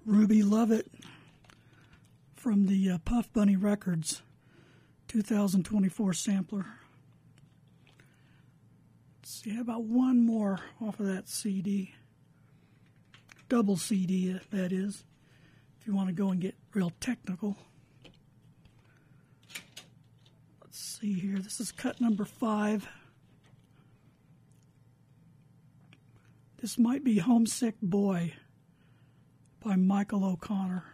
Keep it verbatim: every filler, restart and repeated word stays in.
Ruby Lovett from the uh, Puff Bunny Records two thousand twenty-four sampler. Let's see, how about one more off of that C D? Double C D, that is, if you want to go and get real technical. Let's see here. This is cut number five. This might be Homesick Boy by Michael O'Connor.